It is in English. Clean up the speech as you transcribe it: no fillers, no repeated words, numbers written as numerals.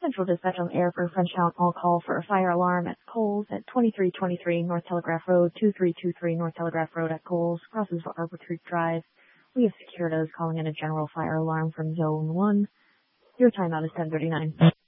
Central Dispatch on the air for Frenchtown. All call for a fire alarm at Coles at 2323 North Telegraph Road, 2323 North Telegraph Road at Coles, crosses Arbor Creek Drive. We have Securitas calling in a general fire alarm from Zone 1. Your timeout is 10:39.